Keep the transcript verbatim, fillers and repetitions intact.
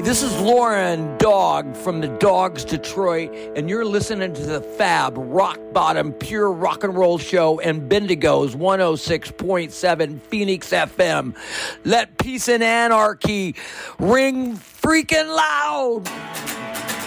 This is Lauren Dog from the Dogs Detroit, and you're listening to the Fab Rock Bottom Pure Rock and Roll Show and Bendigo's one oh six point seven Phoenix F M. Let peace and anarchy ring freaking loud.